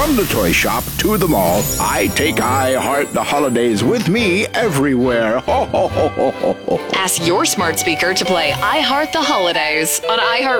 From the toy shop to the mall, I take I Heart the Holidays with me everywhere. Ho, ho, ho, ho, ho, ho. Ask your smart speaker to play I Heart the Holidays on iHeart